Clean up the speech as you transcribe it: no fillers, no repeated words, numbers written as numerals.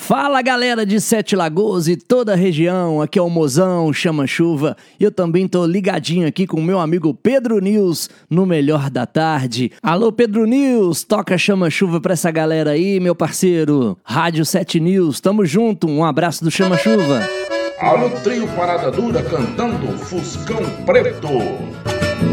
Fala galera de Sete Lagoas e toda a região, aqui é o Mozão, Chama Chuva, e eu também tô ligadinho aqui com o meu amigo Pedro News no Melhor da Tarde. Alô Pedro News, toca Chama Chuva pra essa galera aí, meu parceiro. Rádio 7 News, tamo junto, um abraço do Chama Chuva. Alô trio Parada Dura cantando Fuscão Preto.